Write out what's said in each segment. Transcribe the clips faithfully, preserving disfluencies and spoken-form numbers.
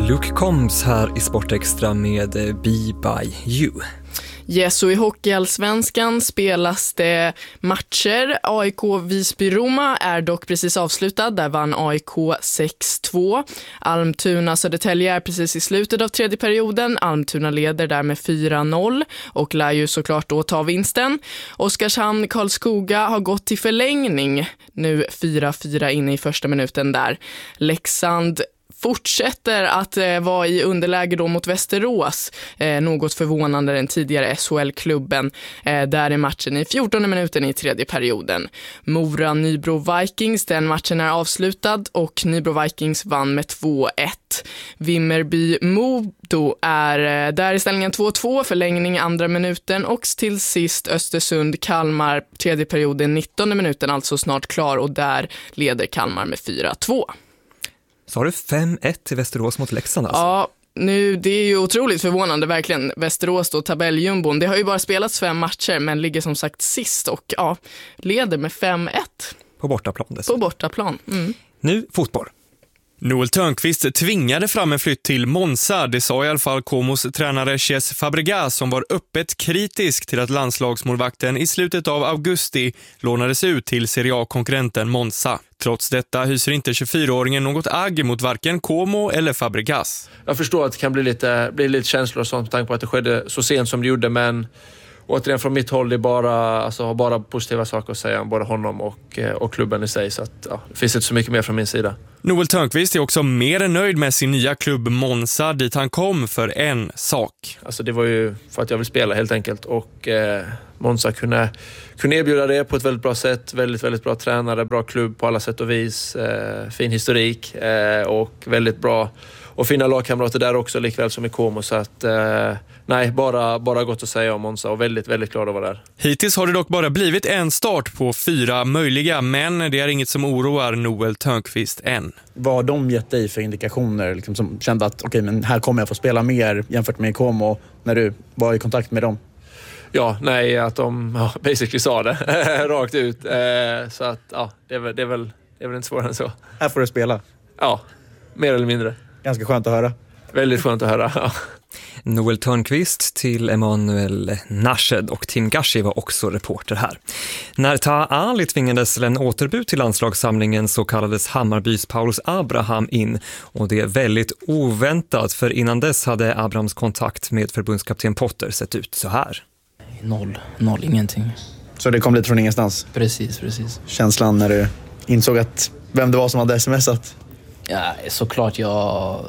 Luke Combs här i Sportextra med Be By You. Yes, och i hockeyallsvenskan spelas det matcher. A I K Visby-Roma är dock precis avslutad. Där vann A I K sex två. Almtuna Södertälje är precis i slutet av tredje perioden. Almtuna leder där med fyra noll och lär ju såklart då ta vinsten. Oskarshamn Karlskoga har gått till förlängning. Nu fyra fyra inne i första minuten där. Leksand fortsätter att eh, vara i underläge då mot Västerås. Eh, något förvånande den tidigare S H L-klubben. Eh, där är matchen i fjortonde minuten i tredje perioden. Mora Nybro Vikings, den matchen är avslutad och Nybro Vikings vann med två ett. Vimmerby Modo är eh, där i ställningen två två, förlängning andra minuten och till sist Östersund Kalmar, tredje perioden nittonde minuten, alltså snart klar, och där leder Kalmar med fyra två. Så har du fem ett till Västerås mot Leksand alltså? Ja, nu, det är ju otroligt förvånande verkligen. Västerås då, tabelljumbon. Det har ju bara spelats fem matcher men ligger som sagt sist och ja, leder med fem ett. På bortaplan dessutom. På bortaplan. Mm. Nu fotboll. Noel Törnqvist tvingade fram en flytt till Monza. Det sa i alla fall Comos tränare Cesc Fabregas, som var öppet kritisk till att landslagsmålvakten i slutet av augusti lånades ut till Serie A-konkurrenten Monza. Trots detta hyser inte tjugofyraåringen något agg mot varken Como eller Fabregas. Jag förstår att det kan bli lite, bli lite känslor och sånt med tanke på att det skedde så sent som det gjorde, men återigen från mitt håll, det är bara, alltså, har bara positiva saker att säga om både honom och, och klubben i sig. Så att, ja, det finns inte så mycket mer från min sida. Noel Törnqvist är också mer än nöjd med sin nya klubb Monza, dit han kom för en sak. Alltså, det var ju för att jag vill spela helt enkelt. Och eh, Monza kunde, kunde erbjuda det på ett väldigt bra sätt. Väldigt, väldigt bra tränare, bra klubb på alla sätt och vis. Eh, fin historik eh, och väldigt bra och fina lagkamrater där också, likväl som i Como. Så att eh, nej, bara, bara gott att säga om Monza och väldigt, väldigt glad att vara där. Hittills har det dock bara blivit en start på fyra möjliga, men det är inget som oroar Noel Törnqvist än. Vad har de gett dig för indikationer liksom, som kände att okej, men här kommer jag få spela mer jämfört med Como när du var i kontakt med dem? Ja, nej, att de ja, basically sa det rakt ut. Eh, så att ja, det är väl, det är väl, det är väl inte svårare än så. Här får du spela. Ja, mer eller mindre. Ganska skönt att höra. Väldigt skönt att höra, ja. Noel Törnqvist till Emanuel Nashed och Tim Gashi var också reporter här. När Taha Ali tvingades till en återbud till landslagssamlingen så kallades Hammarbys Paulus Abraham in, och det är väldigt oväntat, för innan dess hade Abrahams kontakt med förbundskapten Potter sett ut så här. Noll, noll, ingenting. Så det kom lite från ingenstans? Precis, precis. Känslan när du insåg att vem det var som hade smsat? Ja, såklart jag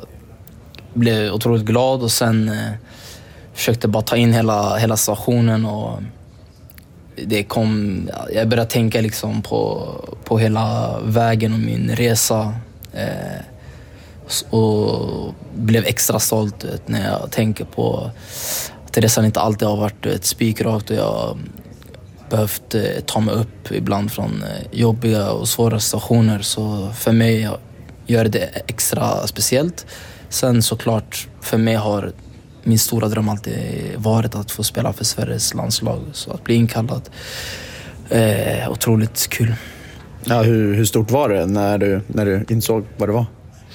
blev otroligt glad och sen eh, försökte bara ta in hela, hela situationen och det kom, jag började tänka liksom på, på hela vägen och min resa eh, och blev extra stolt vet, när jag tänker på att resan inte alltid har varit ett spikrakt och jag behövt eh, ta mig upp ibland från eh, jobbiga och svåra situationer, så för mig gör det extra speciellt. Sen såklart, för mig har min stora dröm alltid varit att få spela för Sveriges landslag. Så att bli inkallad, eh, otroligt kul. Ja, hur, hur stort var det när du, när du insåg vad det var?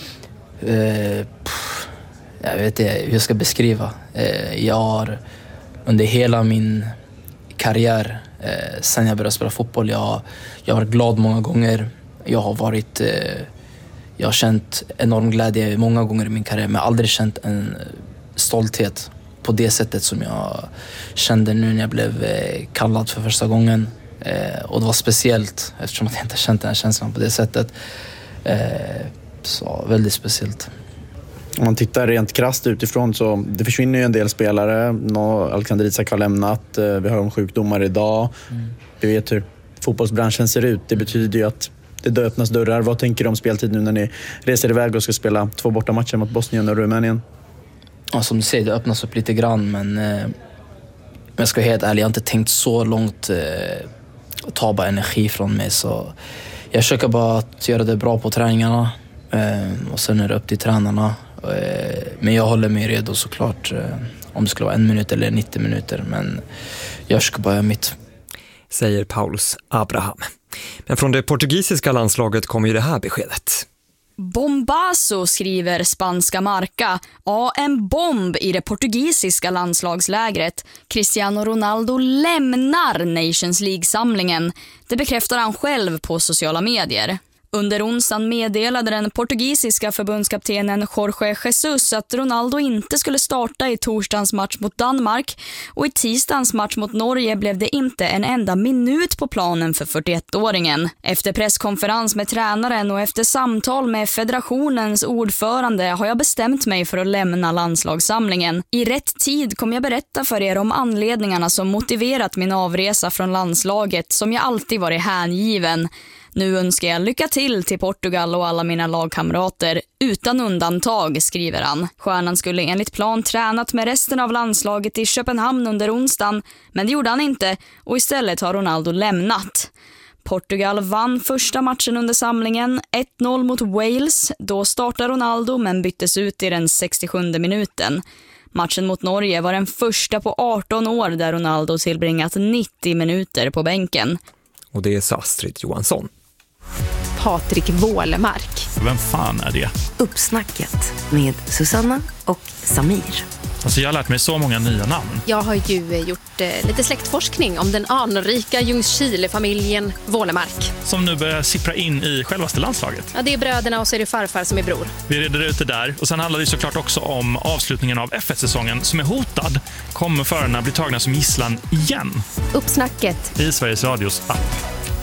Eh, pff, jag vet inte hur jag ska beskriva. Eh, jag har under hela min karriär, eh, sen jag började spela fotboll, jag, jag har varit glad många gånger. Jag har varit... Eh, Jag har känt enorm glädje många gånger i min karriär, men aldrig känt en stolthet på det sättet som jag kände nu när jag blev kallad för första gången. Och det var speciellt eftersom jag inte känt den här känslan på det sättet. Så väldigt speciellt. Om man tittar rent krasst utifrån så det försvinner ju en del spelare. Alexander Isak har lämnat, vi har om sjukdomar idag. Mm. Vi vet hur fotbollsbranschen ser ut. Det betyder ju att det öppnas dörrar. Vad tänker du om speltid nu när ni reser iväg och ska spela två borta matcher mot Bosnien och Rumänien? Ja, som du säger, det öppnas upp lite grann, men eh, jag ska vara helt ärlig, jag har inte tänkt så långt eh, att ta bara energi från mig, så jag försöker bara att göra det bra på träningarna eh, och sen är det upp till tränarna. Eh, men jag håller mig redo såklart eh, om det skulle vara en minut eller nittio minuter, men jag försöker bara göra mitt. Säger Paulus Abraham. Men från det portugisiska landslaget kommer ju det här beskedet. Bombazo, skriver spanska Marca. Ja, en bomb i det portugisiska landslagslägret. Cristiano Ronaldo lämnar Nations League-samlingen. Det bekräftar han själv på sociala medier. Under onsdagen meddelade den portugisiska förbundskaptenen Jorge Jesus att Ronaldo inte skulle starta i torsdagens match mot Danmark, och i tisdagens match mot Norge blev det inte en enda minut på planen för fyrtioettåringen. Efter presskonferens med tränaren och efter samtal med federationens ordförande har jag bestämt mig för att lämna landslagssamlingen. I rätt tid kommer jag berätta för er om anledningarna som motiverat min avresa från landslaget, som jag alltid varit hängiven. Nu önskar jag lycka till till Portugal och alla mina lagkamrater, utan undantag, skriver han. Stjärnan skulle enligt plan tränat med resten av landslaget i Köpenhamn under onsdagen, men det gjorde han inte, och istället har Ronaldo lämnat. Portugal vann första matchen under samlingen, ett noll mot Wales. Då startade Ronaldo men byttes ut i den sextiosjunde minuten. Matchen mot Norge var den första på arton år där Ronaldo tillbringat nittio minuter på bänken. Och det är Astrid Johansson. Patrik Wålemark. Vem fan är det? Uppsnacket med Susanna och Samir. Alltså jag har lärt mig så många nya namn. Jag har ju gjort eh, lite släktforskning om den anrika Ljungskile-familjen Wålemark. Som nu börjar sippra in i självaste landslaget. Ja, det är bröderna och så är det farfar som är bror. Vi reder ut det där. Och sen handlar det såklart också om avslutningen av F ett-säsongen som är hotad. Kommer förarna bli tagna som gisslan igen? Uppsnacket i Sveriges Radios app.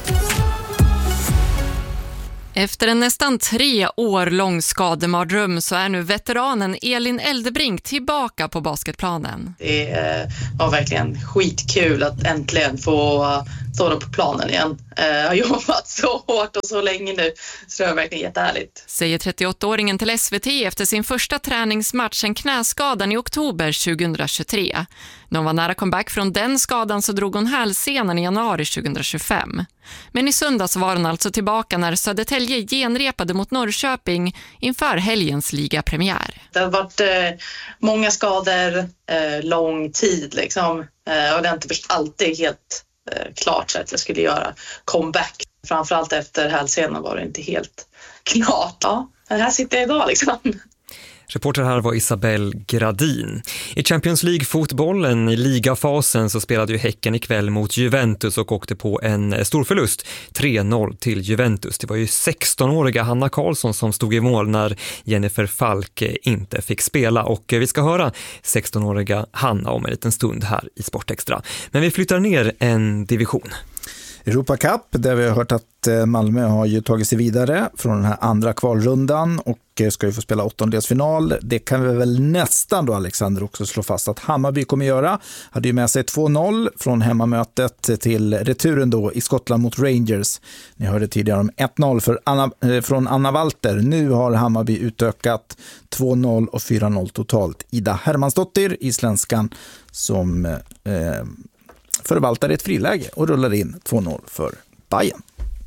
Efter en nästan tre år lång skademardröm så är nu veteranen Elin Eldebrink tillbaka på basketplanen. Det var verkligen skitkul att äntligen få stå på planen igen. Jag har jobbat så hårt och så länge nu, så det är verkligen jättehärligt. Säger trettioåttaåringen till S V T efter sin första träningsmatch, en knäskadan i oktober tjugohundratjugotre. När hon var nära comeback från den skadan så drog hon hälsenan i januari tjugohundratjugofem. Men i söndags var hon alltså tillbaka när Södertälje genrepade mot Norrköping inför helgens ligapremiär. Det har varit eh, många skador, eh, lång tid liksom. Eh, och det har inte alltid helt eh, klart så att jag skulle göra comeback. Framförallt efter hälsenan var det inte helt klart. Ja, här sitter jag idag liksom. Reporter här var Isabel Gradin. I Champions League-fotbollen i ligafasen så spelade ju Häcken ikväll mot Juventus och åkte på en stor förlust. tre noll till Juventus. Det var ju sextonåriga Hanna Karlsson som stod i mål när Jennifer Falk inte fick spela. Och vi ska höra sextonåriga Hanna om en liten stund här i Sportextra. Men vi flyttar ner en division. Europa Cup, där vi har hört att Malmö har ju tagit sig vidare från den här andra kvalrundan och ska ju få spela åttondelsfinal. Det kan vi väl nästan då, Alexander, också slå fast att Hammarby kommer göra. Hade ju med sig två noll från hemmamötet till returen då i Skottland mot Rangers. Ni hörde tidigare om ett noll för Anna, från Anna Walter. Nu har Hammarby utökat två noll och fyra noll totalt. Ida Hermansdottir, isländskan, som eh, förvaltar ett friläge och rullar in två noll för Bayern.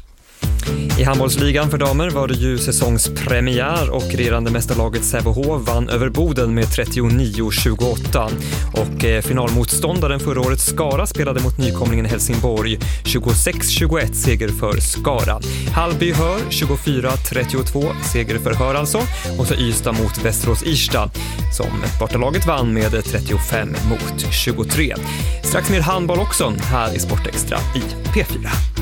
I handbollsligan för damer var det ju säsongspremiär och regerande mästarlaget Sävehof vann över Boden med trettionio tjugoåtta. Och finalmotståndaren förra året Skara spelade mot nykomlingen Helsingborg, tjugosex tjugoett seger för Skara. Hallby Hör tjugofyra trettiotvå seger för Hör alltså. Och så Ystad mot Västerås Irsta som bortalaget vann med trettiofem mot tjugotre. Strax mer handboll också här i Sportextra i P fyra.